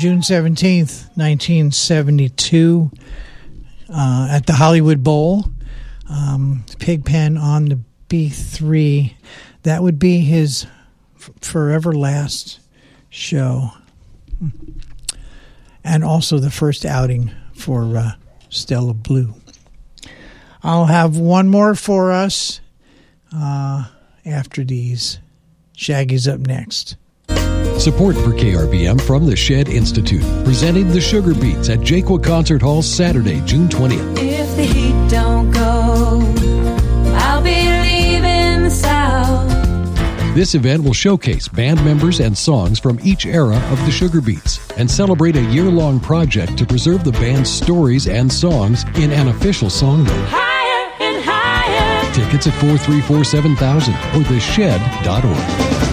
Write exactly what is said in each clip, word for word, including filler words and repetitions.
June seventeenth, nineteen seventy-two, uh, at the Hollywood Bowl. Um, Pigpen on the B three. That would be his f- forever last show. And also the first outing for uh, Stella Blue. I'll have one more for us uh, after these. Shaggy's up next. Support for K R V M from the Shed Institute, presenting the Sugar Beats at Jaquia Concert Hall Saturday, June twentieth. If the heat don't go, I'll be leaving the South. This event will showcase band members and songs from each era of the Sugar Beats and celebrate a year-long project to preserve the band's stories and songs in an official songbook. Higher and higher. Tickets at four three four, seven thousand or the shed dot org.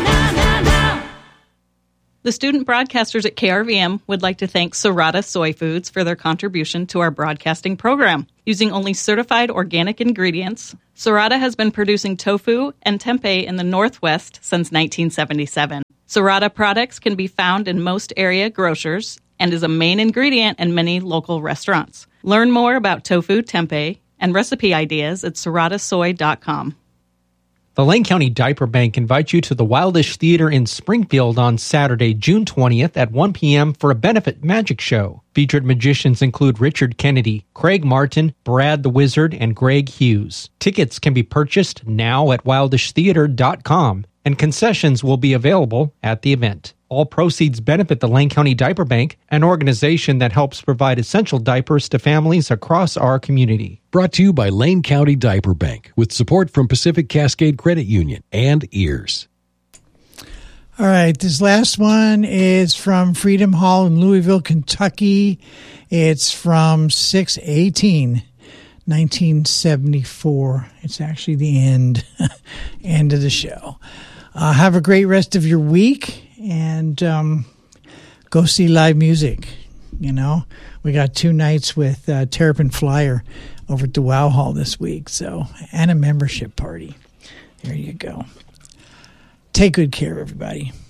The student broadcasters at K R V M would like to thank Serrata Soy Foods for their contribution to our broadcasting program. Using only certified organic ingredients, Serrata has been producing tofu and tempeh in the Northwest since nineteen seventy-seven. Serrata products can be found in most area grocers and is a main ingredient in many local restaurants. Learn more about tofu, tempeh, and recipe ideas at serrata soy dot com. The Lane County Diaper Bank invites you to the Wildish Theater in Springfield on Saturday, June twentieth at one p.m. for a benefit magic show. Featured magicians include Richard Kennedy, Craig Martin, Brad the Wizard, and Greg Hughes. Tickets can be purchased now at wildish theater dot com, and concessions will be available at the event. All proceeds benefit the Lane County Diaper Bank, an organization that helps provide essential diapers to families across our community. Brought to you by Lane County Diaper Bank, with support from Pacific Cascade Credit Union and Ears. All right, this last one is from Freedom Hall in Louisville, Kentucky. It's from six eighteen nineteen seventy-four. It's actually the end, end of the show. Uh, have a great rest of your week. And um, go see live music. You know, we got two nights with uh, Terrapin Flyer over at the Wow Hall this week. So, and a membership party. There you go. Take good care, everybody.